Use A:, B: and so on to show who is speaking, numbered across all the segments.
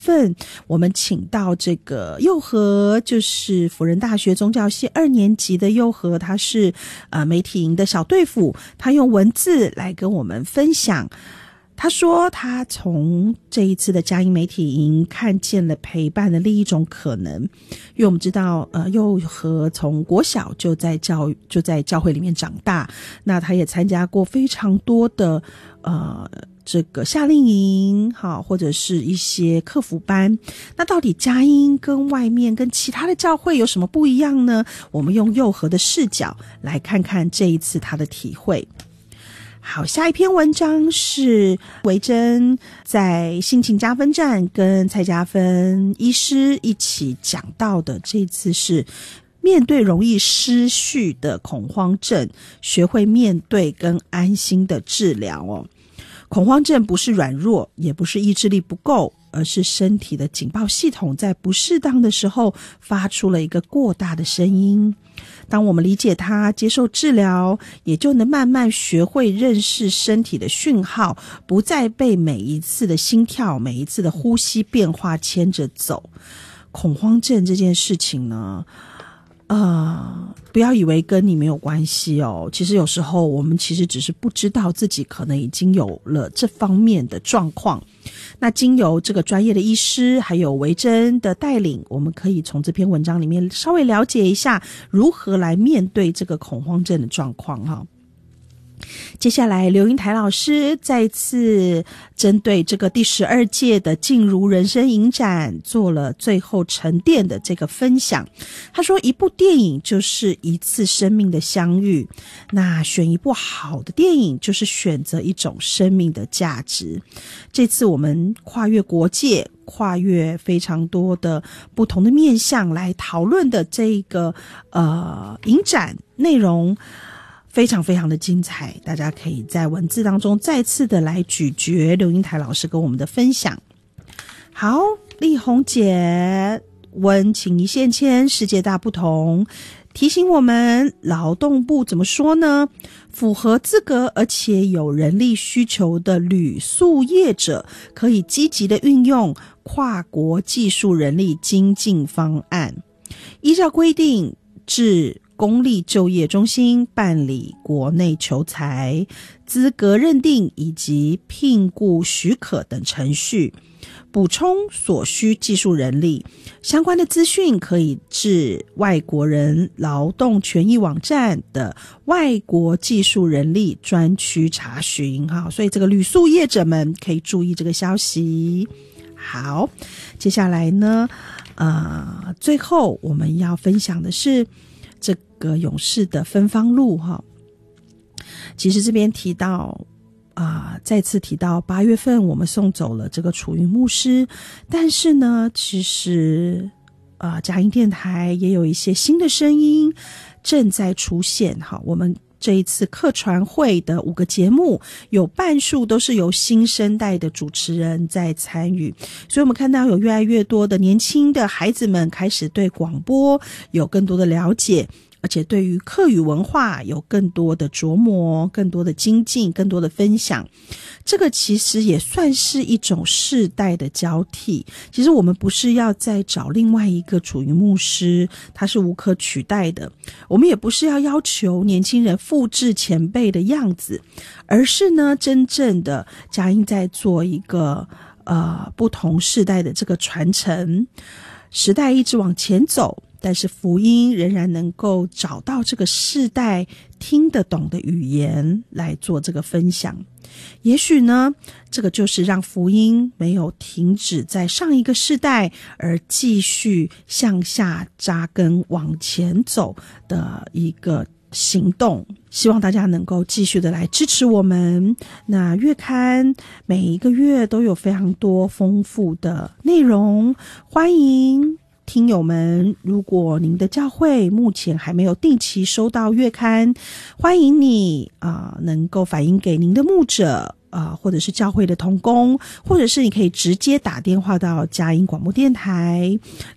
A: 份我们请到这个佑和，就是辅仁大学宗教系2年级的佑和，他是媒体营的小队辅，他用文字来跟我们分享。他说他从这一次的佳音媒体营看见了陪伴的另一种可能，因为我们知道佑和从国小就在教会里面长大，那他也参加过非常多的这个夏令营或者是一些课辅班。那到底佳音跟外面跟其他的教会有什么不一样呢？我们用佑和的视角来看看这一次他的体会。好，下一篇文章是维珍在心情加分站跟蔡家芬医师一起讲到的，这次是面对容易失序的恐慌症，学会面对跟安心的治疗哦。恐慌症不是软弱，也不是意志力不够，而是身体的警报系统在不适当的时候发出了一个过大的声音。当我们理解它，接受治疗，也就能慢慢学会认识身体的讯号，不再被每一次的心跳、每一次的呼吸变化牵着走。恐慌症这件事情呢，不要以为跟你没有关系哦。其实有时候我们其实只是不知道自己可能已经有了这方面的状况。那经由这个专业的医师还有维珍的带领，我们可以从这篇文章里面稍微了解一下如何来面对这个恐慌症的状况哈。接下来刘英台老师再次针对这个第12届的静茹人生影展做了最后沉淀的这个分享。他说一部电影就是一次生命的相遇，那选一部好的电影就是选择一种生命的价值。这次我们跨越国界，跨越非常多的不同的面向来讨论的这个影展内容非常非常的精彩，大家可以在文字当中再次的来咀嚼刘英台老师跟我们的分享。好，丽红姐温情一线牵，世界大不同，提醒我们劳动部怎么说呢？符合资格而且有人力需求的旅宿业者可以积极的运用跨国技术人力精进方案，依照规定至公立就业中心办理国内求才、资格认定以及聘雇许可等程序，补充所需技术人力。相关的资讯可以至外国人劳动权益网站的外国技术人力专区查询。所以这个旅宿业者们可以注意这个消息。好，接下来呢最后我们要分享的是这个勇士的芬芳路哈。其实这边提到再次提到8月份我们送走了这个楚云牧师，但是呢其实佳音电台也有一些新的声音正在出现哈。我们这一次客传会的5个节目有半数都是由新生代的主持人在参与，所以我们看到有越来越多的年轻的孩子们开始对广播有更多的了解，而且对于客语文化有更多的琢磨，更多的精进，更多的分享。这个其实也算是一种世代的交替。其实我们不是要再找另外一个楚云牧师，他是无可取代的。我们也不是要求年轻人复制前辈的样子，而是呢真正的佳音在做一个不同世代的这个传承。时代一直往前走，但是福音仍然能够找到这个世代听得懂的语言来做这个分享。也许呢，这个就是让福音没有停止在上一个世代，而继续向下扎根往前走的一个行动。希望大家能够继续的来支持我们。那月刊每一个月都有非常多丰富的内容，欢迎听友们，如果您的教会目前还没有定期收到月刊，欢迎你能够反映给您的牧者， 或者是教会的同工，或者是你可以直接打电话到佳音广播电台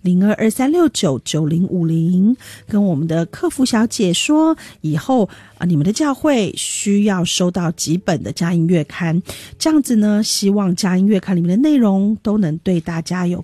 A: 0223699050，跟我们的客服小姐说，以后你们的教会需要收到几本的佳音月刊，这样子呢，希望佳音月刊里面的内容都能对大家有